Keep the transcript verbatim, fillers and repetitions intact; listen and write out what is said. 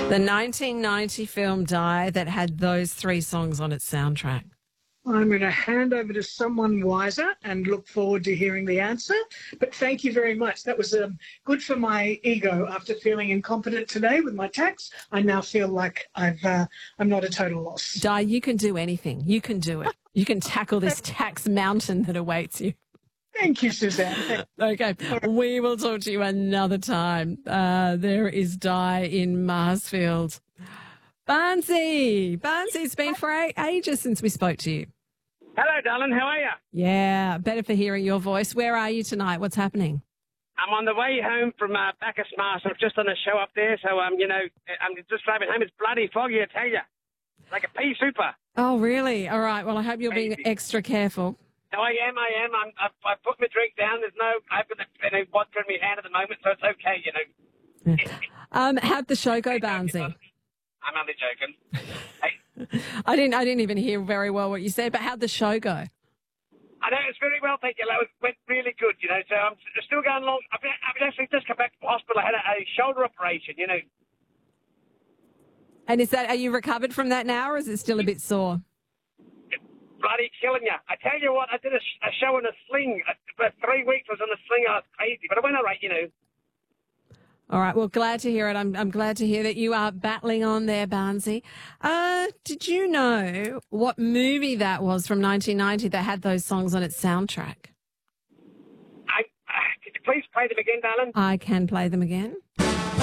The nineteen ninety film Die that had those three songs on its soundtrack. I'm going to hand over to someone wiser and look forward to hearing the answer. But thank you very much. That was um, good for my ego after feeling incompetent today with my tax. I now feel like I've, uh, I'm not a total loss. Di, you can do anything. You can do it. You can tackle this tax mountain that awaits you. Thank you, Suzanne. Okay, we will talk to you another time. Uh, there is Di in Marsfield. Barnsey, Barnsey, it's been for ages since we spoke to you. Hello, darling. How are you? Yeah, better for hearing your voice. Where are you tonight? What's happening? I'm on the way home from uh, Bacchus Mars. I'm just on a show up there, so um, you know, I'm just driving home. It's bloody foggy, I tell you, like a pea super. Oh, really? All right. Well, I hope you're being Crazy. extra careful. No, I am. I am. I'm, I've, I've put my drink down. There's no. I've got a, you know, vodka in my hand at the moment, so it's okay. You know. Um, how'd the show go, Barnsey? I'm only joking. Hey. I didn't. I didn't even hear very well what you said. But how'd the show go? I know it's very well, thank you. It went really good, you know. So I'm still going along. I've, been, I've actually just come back to the hospital. I had a, a shoulder operation, you know. And is that? Are you recovered from that now, or is it still a bit sore? It's bloody killing you. I tell you what, I did a, a show in a sling. For three weeks I was on a sling. I was crazy, but I went all right, you know. All right. Well, glad to hear it. I'm I'm glad to hear that you are battling on there, Barnsey. Uh, did you know what movie that was from nineteen ninety that had those songs on its soundtrack? I, uh, could you please play them again, darling? I can play them again.